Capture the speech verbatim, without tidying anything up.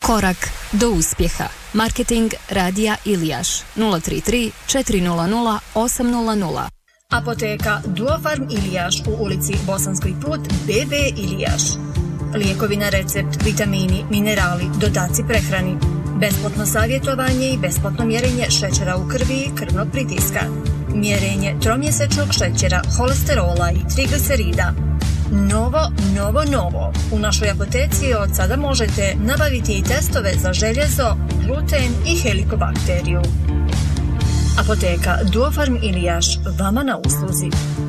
Korak do uspjeha. Marketing Radija Ilijaš nula tri tri četiri nula nula osam nula nula. Apoteka Duofarm Ilijaš u ulici Bosanski put B B Ilijaš. Lijekovi na recept, vitamini, minerali, dodaci prehrani. Besplatno savjetovanje i besplatno mjerenje šećera u krvi i krvnog pritiska. Mjerenje tromjesečnog šećera, holesterola i triglicerida. Novo, novo, novo. U našoj apoteci od sada možete nabaviti i testove za željezo, gluten i helikobakteriju. Apoteka Duofarm Ilijaš, vama na usluzi.